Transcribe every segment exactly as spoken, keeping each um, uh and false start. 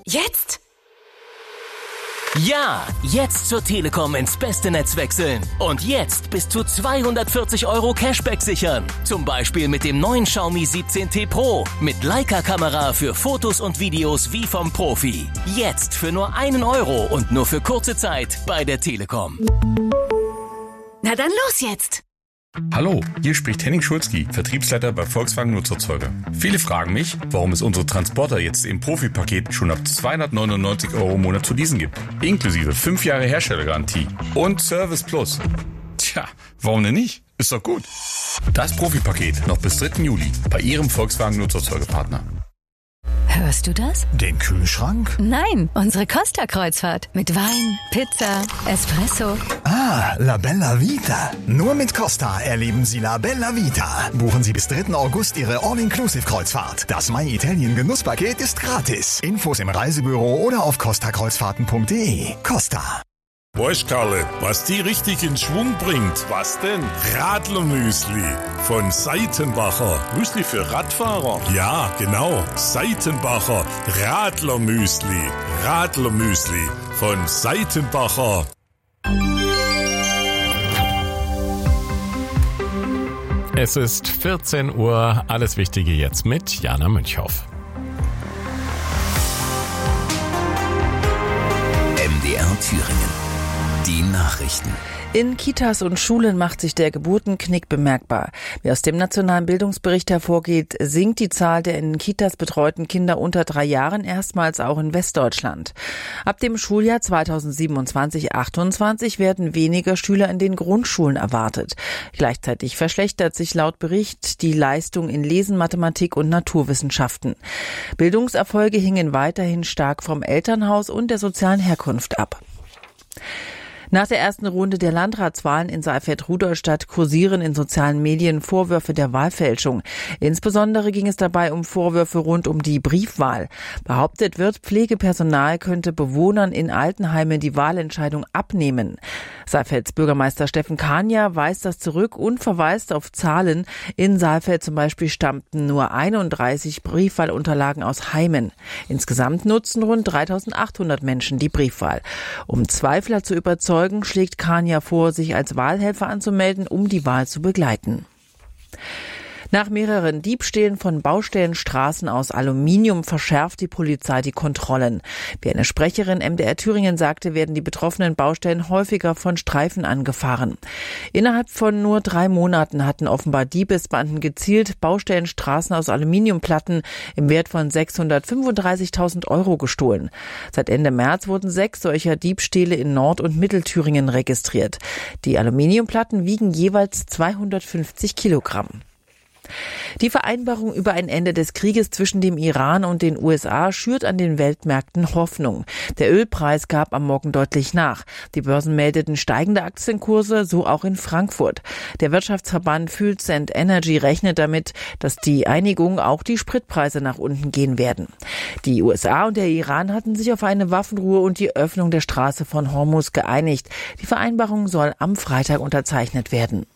Jetzt? Ja, jetzt zur Telekom ins beste Netz wechseln. Und jetzt bis zu zweihundertvierzig Euro Cashback sichern. Zum Beispiel mit dem neuen Xiaomi siebzehn T Pro. Mit Leica-Kamera für Fotos und Videos wie vom Profi. Jetzt für nur einen Euro und nur für kurze Zeit bei der Telekom. Na dann los jetzt! Hallo, hier spricht Henning Schulzki, Vertriebsleiter bei Volkswagen Nutzerzeuger. Viele fragen mich, warum es unsere Transporter jetzt im Profi-Paket schon ab zweihundertneunundneunzig Euro im Monat zu leasen gibt. Inklusive fünf Jahre Herstellergarantie und Service Plus. Tja, warum denn nicht? Ist doch gut. Das Profi-Paket noch bis dritten Juli bei Ihrem Volkswagen Nutzerzeugerpartner. Hörst du das? Den Kühlschrank? Nein, unsere Costa-Kreuzfahrt. Mit Wein, Pizza, Espresso. Ah, La Bella Vita. Nur mit Costa erleben Sie La Bella Vita. Buchen Sie bis dritten August Ihre All-Inclusive-Kreuzfahrt. Das My Italien Genusspaket ist gratis. Infos im Reisebüro oder auf costa kreuzfahrten punkt de. Costa. Weißt, Karle, was die richtig in Schwung bringt? Was denn? Radlermüsli von Seitenbacher. Müsli für Radfahrer? Ja, genau. Seitenbacher Radlermüsli. Radlermüsli von Seitenbacher. Es ist vierzehn Uhr. Alles Wichtige jetzt mit Jana Münchhoff. M D R Thüringen. Die Nachrichten. In Kitas und Schulen macht sich der Geburtenknick bemerkbar. Wie aus dem nationalen Bildungsbericht hervorgeht, sinkt die Zahl der in Kitas betreuten Kinder unter drei Jahren erstmals auch in Westdeutschland. Ab dem Schuljahr zweitausendsiebenundzwanzig achtundzwanzig werden weniger Schüler in den Grundschulen erwartet. Gleichzeitig verschlechtert sich laut Bericht die Leistung in Lesen, Mathematik und Naturwissenschaften. Bildungserfolge hingen weiterhin stark vom Elternhaus und der sozialen Herkunft ab. Nach der ersten Runde der Landratswahlen in Saalfeld-Rudolstadt kursieren in sozialen Medien Vorwürfe der Wahlfälschung. Insbesondere ging es dabei um Vorwürfe rund um die Briefwahl. Behauptet wird, Pflegepersonal könnte Bewohnern in Altenheimen die Wahlentscheidung abnehmen. Saalfelds Bürgermeister Steffen Kania weist das zurück und verweist auf Zahlen. In Saalfeld zum Beispiel stammten nur einunddreißig Briefwahlunterlagen aus Heimen. Insgesamt nutzen rund dreitausendachthundert Menschen die Briefwahl. Um Zweifler zu überzeugen, schlägt Kania vor, sich als Wahlhelfer anzumelden, um die Wahl zu begleiten. Nach mehreren Diebstählen von Baustellenstraßen aus Aluminium verschärft die Polizei die Kontrollen. Wie eine Sprecherin M D R Thüringen sagte, werden die betroffenen Baustellen häufiger von Streifen angefahren. Innerhalb von nur drei Monaten hatten offenbar Diebesbanden gezielt Baustellenstraßen aus Aluminiumplatten im Wert von sechshundertfünfunddreißigtausend Euro gestohlen. Seit Ende März wurden sechs solcher Diebstähle in Nord- und Mittelthüringen registriert. Die Aluminiumplatten wiegen jeweils zweihundertfünfzig Kilogramm. Die Vereinbarung über ein Ende des Krieges zwischen dem Iran und den U S A schürt an den Weltmärkten Hoffnung. Der Ölpreis gab am Morgen deutlich nach. Die Börsen meldeten steigende Aktienkurse, so auch in Frankfurt. Der Wirtschaftsverband Fuels and Energy rechnet damit, dass die Einigung auch die Spritpreise nach unten gehen werden. Die U S A und der Iran hatten sich auf eine Waffenruhe und die Öffnung der Straße von Hormuz geeinigt. Die Vereinbarung soll am Freitag unterzeichnet werden.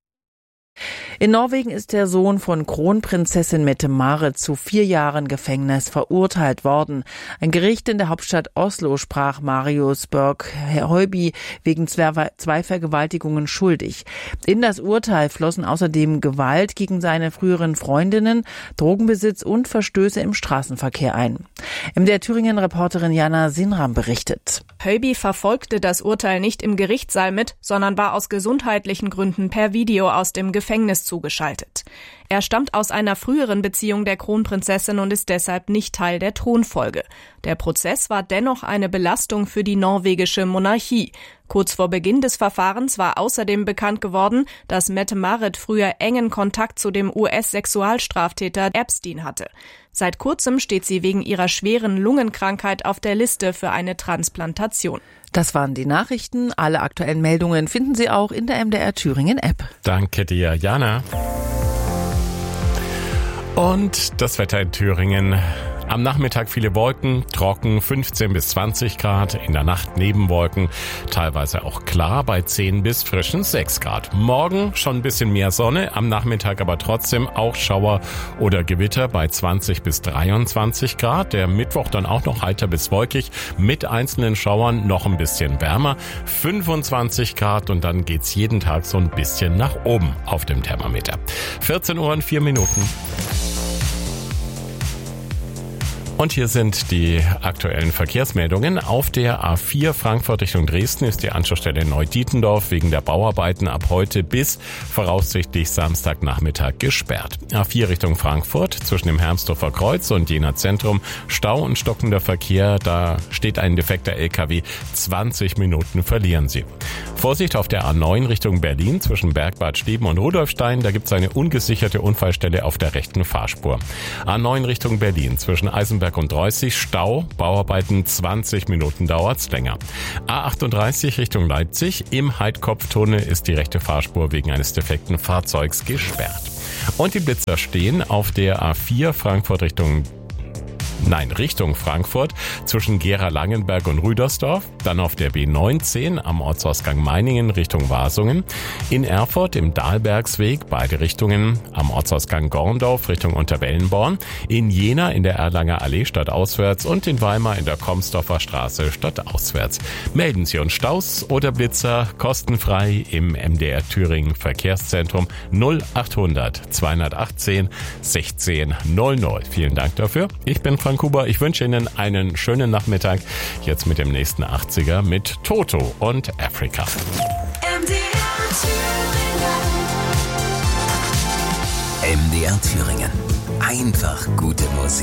In Norwegen ist der Sohn von Kronprinzessin Mette-Marit zu vier Jahren Gefängnis verurteilt worden. Ein Gericht in der Hauptstadt Oslo sprach Marius Berg Høiby wegen zwei Vergewaltigungen schuldig. In das Urteil flossen außerdem Gewalt gegen seine früheren Freundinnen, Drogenbesitz und Verstöße im Straßenverkehr ein. M D R Thüringen-Reporterin Jana Sinram berichtet. Høiby verfolgte das Urteil nicht im Gerichtssaal mit, sondern war aus gesundheitlichen Gründen per Video aus dem Gefängnis zugeschaltet. Er stammt aus einer früheren Beziehung der Kronprinzessin und ist deshalb nicht Teil der Thronfolge. Der Prozess war dennoch eine Belastung für die norwegische Monarchie. Kurz vor Beginn des Verfahrens war außerdem bekannt geworden, dass Mette-Marit früher engen Kontakt zu dem U S-Sexualstraftäter Epstein hatte. Seit kurzem steht sie wegen ihrer schweren Lungenkrankheit auf der Liste für eine Transplantation. Das waren die Nachrichten. Alle aktuellen Meldungen finden Sie auch in der M D R Thüringen App. Danke dir, Jana. Und das Wetter in Thüringen. Am Nachmittag viele Wolken, trocken fünfzehn bis zwanzig Grad, in der Nacht Nebenwolken, teilweise auch klar bei zehn bis frischen sechs Grad. Morgen schon ein bisschen mehr Sonne, am Nachmittag aber trotzdem auch Schauer oder Gewitter bei zwanzig bis dreiundzwanzig Grad. Der Mittwoch dann auch noch heiter bis wolkig mit einzelnen Schauern, noch ein bisschen wärmer, fünfundzwanzig Grad und dann geht's jeden Tag so ein bisschen nach oben auf dem Thermometer. vierzehn Uhr und vier Minuten. Und hier sind die aktuellen Verkehrsmeldungen. Auf der A vier Frankfurt Richtung Dresden ist die Anschlussstelle Neudietendorf wegen der Bauarbeiten ab heute bis voraussichtlich Samstagnachmittag gesperrt. A vier Richtung Frankfurt zwischen dem Hermsdorfer Kreuz und Jena Zentrum Stau und stockender Verkehr. Da steht ein defekter L K W. zwanzig Minuten verlieren Sie. Vorsicht auf der A neun Richtung Berlin zwischen Bergbad Steben und Rudolfstein. Da gibt es eine ungesicherte Unfallstelle auf der rechten Fahrspur. A neun Richtung Berlin zwischen Eisenberg und Reußig, Stau, Bauarbeiten, zwanzig Minuten dauert's länger. A achtunddreißig Richtung Leipzig, im Heidkopftunnel ist die rechte Fahrspur wegen eines defekten Fahrzeugs gesperrt. Und die Blitzer stehen auf der A vier Frankfurt Richtung Nein, Richtung Frankfurt zwischen Gera-Langenberg und Rüdersdorf, dann auf der B neunzehn am Ortsausgang Meiningen Richtung Wasungen, in Erfurt im Dahlbergsweg beide Richtungen am Ortsausgang Gorndorf Richtung Unterwellenborn, in Jena in der Erlanger Allee stadtauswärts und in Weimar in der Komsdorfer Straße stadtauswärts. Melden Sie uns Staus oder Blitzer kostenfrei im M D R Thüringen Verkehrszentrum null achthundert zweihundertachtzehn sechzehn null null. Vielen Dank dafür. Ich bin Frank Huber. Ich wünsche Ihnen einen schönen Nachmittag. Jetzt mit dem nächsten achtziger mit Toto und Africa. M D R Thüringen. M D R Thüringen. Einfach gute Musik.